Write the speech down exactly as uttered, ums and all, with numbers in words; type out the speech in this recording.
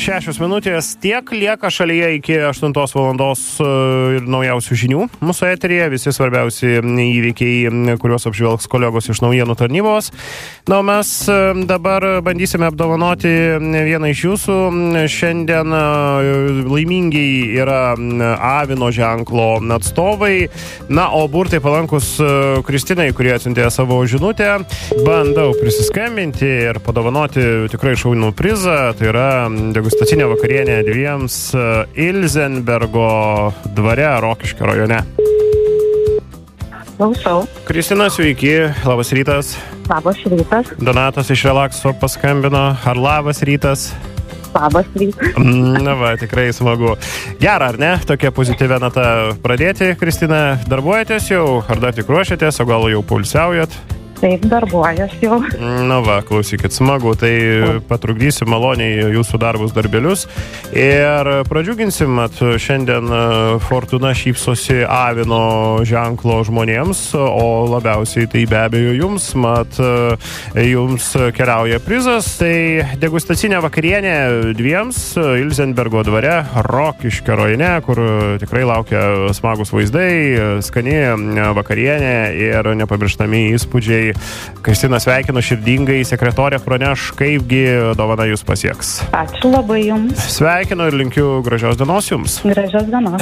šešios minutės tiek lieka šalyje iki aštuntos valandos ir naujausių žinių. Mūsų eteryje visi svarbiausi įvykiai, kuriuos apžvelgs kolegos iš naujienų tarnybos. Na, o mes dabar bandysime apdovanoti vieną iš jūsų. Šiandien laimingiai yra Avino ženklo atstovai. Na, o burtai palankus Kristinai, kurie atsiuntė savo žinutę. Bandau prisiskambinti ir padovanoti tikrai šaunų prizą. Tai yra degustacinė vakarienė dviems Ilzenbergo dvare Rokiškio rajone. Klausau. Kristina, sveiki. Labas rytas. Labas rytas. Donatas iš Relaxo paskambino. Ar labas rytas? Labas rytas. Na va, tikrai smagu. Gera, ar ne? Tokia pozityvia nata pradėti. Kristina, darbuojatės jau? Ar dar tik ruošiatės? O gal jau pulsiaujat? Taip, darbuojas jau. Na va, klausykit, smagu, tai patrukdysim maloniai jūsų darbus darbelius ir pradžiuginsim, mat šiandien Fortuna šypsosi Avino ženklo žmonėms, o labiausiai tai be abejo jums, mat jums keliauja prizas, tai degustacinė vakarienė dviems Ilzenbergo dvare Rokiškio rajone, kur tikrai laukia smagus vaizdai, skani vakarienė ir nepamirštami įspūdžiai. Kristina, sveikinu širdingai, sekretorė praneš, kaipgi dovana jūs pasieks. Ačiū labai jums. Sveikinu ir linkiu gražios dienos jums. Gražios dienos.